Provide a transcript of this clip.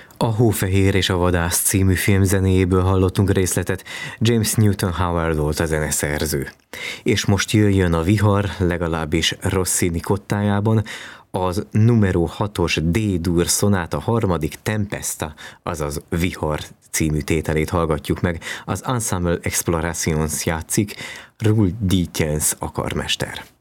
A Hófehér és a Vadász című film zenéjéből hallottunk részletet, James Newton Howard volt a zeneszerző. És most jöjjön a vihar, legalábbis Rossini kottájában, az numero 6-os D-dur szonáta harmadik Tempesta, azaz Vihar című tételét hallgatjuk meg. Az Ensemble Explorations játszik, Roel Dietrich a karmester.